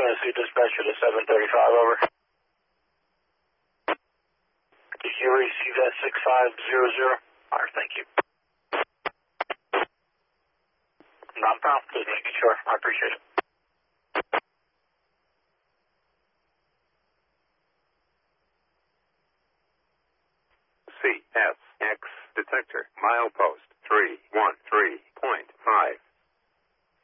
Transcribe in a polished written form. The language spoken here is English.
Tennessee dispatcher to 735, over. Did you receive that 6500? Alright, thank you. Not a problem, just making sure. I appreciate it. CSX detector, milepost 313.5.